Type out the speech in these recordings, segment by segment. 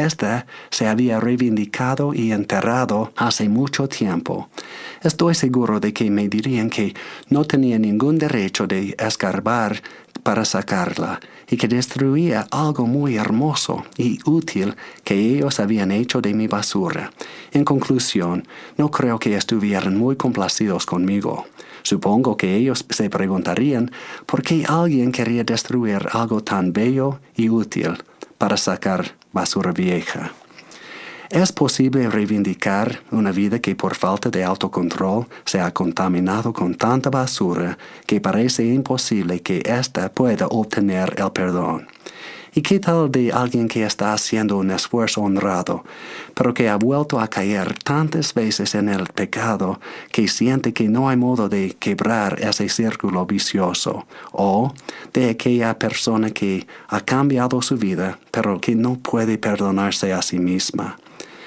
ésta se había reivindicado y enterrado hace mucho tiempo. Estoy seguro de que me dirían que no tenía ningún derecho de escarbar para sacarla y que destruía algo muy hermoso y útil que ellos habían hecho de mi basura. En conclusión, no creo que estuvieran muy complacidos conmigo. Supongo que ellos se preguntarían por qué alguien quería destruir algo tan bello y útil para sacar basura vieja. ¿Es posible reivindicar una vida que por falta de autocontrol se ha contaminado con tanta basura que parece imposible que ésta pueda obtener el perdón? ¿Y qué tal de alguien que está haciendo un esfuerzo honrado, pero que ha vuelto a caer tantas veces en el pecado que siente que no hay modo de quebrar ese círculo vicioso? ¿O de aquella persona que ha cambiado su vida, pero que no puede perdonarse a sí misma?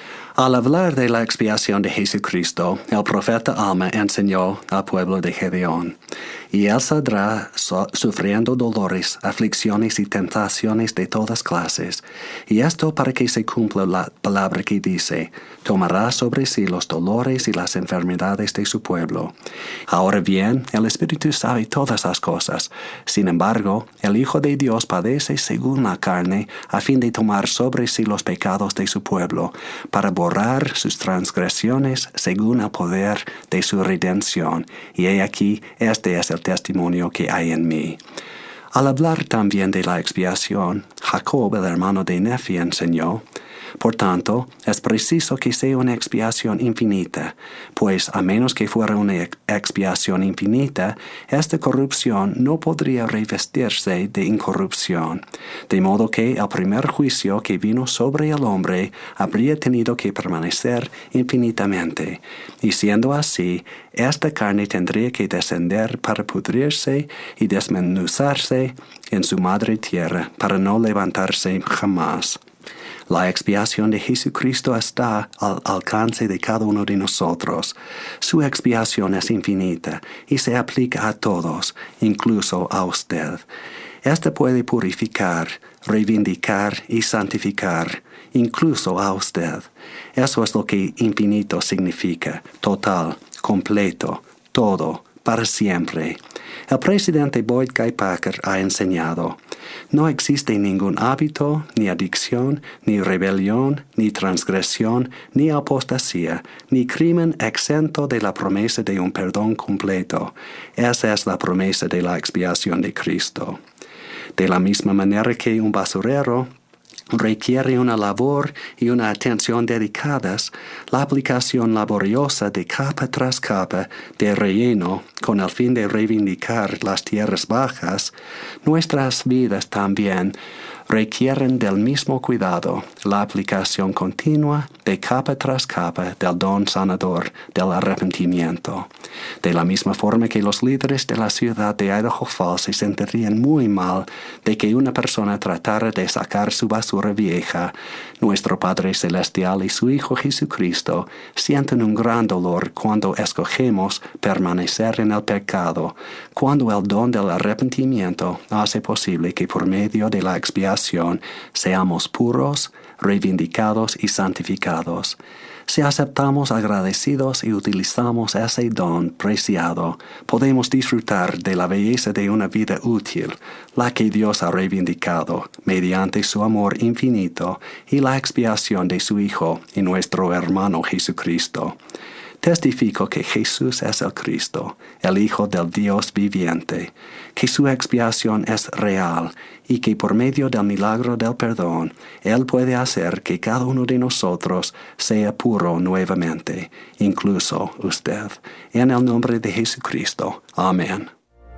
Al hablar de la expiación de Jesucristo, el profeta Alma enseñó al pueblo de Gedeón: y él saldrá sufriendo dolores, aflicciones y tentaciones de todas clases. Y esto para que se cumpla la palabra que dice: tomará sobre sí los dolores y las enfermedades de su pueblo. Ahora bien, el Espíritu sabe todas las cosas. Sin embargo, el Hijo de Dios padece según la carne, a fin de tomar sobre sí los pecados de su pueblo, para borrar sus transgresiones según el poder de su redención. Y he aquí, este es el testimonio que hay en mí. Al hablar también de la expiación, Jacob, el hermano de Nefi, enseñó: por tanto, es preciso que sea una expiación infinita, pues a menos que fuera una expiación infinita, esta corrupción no podría revestirse de incorrupción. De modo que el primer juicio que vino sobre el hombre habría tenido que permanecer infinitamente, y siendo así, esta carne tendría que descender para pudrirse y desmenuzarse en su madre tierra, para no levantarse jamás. La expiación de Jesucristo está al alcance de cada uno de nosotros. Su expiación es infinita y se aplica a todos, incluso a usted. Esta puede purificar, reivindicar y santificar, incluso a usted. Eso es lo que infinito significa: total, completo, todo, para siempre. El presidente Boyd K. Packer ha enseñado: no existe ningún hábito, ni adicción, ni rebelión, ni transgresión, ni apostasía, ni crimen exento de la promesa de un perdón completo. Esa es la promesa de la expiación de Cristo. De la misma manera que un basurero requiere una labor y una atención dedicadas, la aplicación laboriosa de capa tras capa de relleno con el fin de reivindicar las tierras bajas, nuestras vidas también requieren del mismo cuidado, la aplicación continua de capa tras capa del don sanador del arrepentimiento. De la misma forma que los líderes de la ciudad de Idaho Falls se sentirían muy mal de que una persona tratara de sacar su basura vieja, nuestro Padre Celestial y su Hijo Jesucristo sienten un gran dolor cuando escogemos permanecer en el pecado, cuando el don del arrepentimiento hace posible que por medio de la expiación seamos puros, reivindicados y santificados. Si aceptamos agradecidos y utilizamos ese don preciado, podemos disfrutar de la belleza de una vida útil, la que Dios ha reivindicado mediante su amor infinito y la expiación de su Hijo y nuestro hermano Jesucristo. Testifico que Jesús es el Cristo, el Hijo del Dios viviente, que su expiación es real y que por medio del milagro del perdón, Él puede hacer que cada uno de nosotros sea puro nuevamente, incluso usted. En el nombre de Jesucristo. Amén.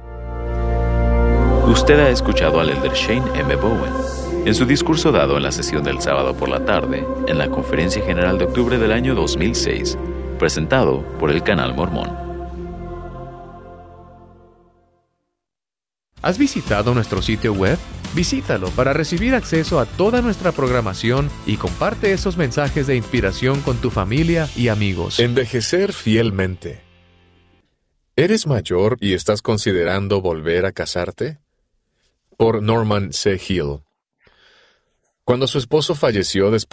Usted ha escuchado al elder Shane M. Bowen en su discurso dado en la sesión del sábado por la tarde en la Conferencia General de octubre del año 2006, presentado por el Canal Mormón. ¿Has visitado nuestro sitio web? Visítalo para recibir acceso a toda nuestra programación y comparte esos mensajes de inspiración con tu familia y amigos. Envejecer fielmente. ¿Eres mayor y estás considerando volver a casarte? Por Norman C. Hill. Cuando su esposo falleció después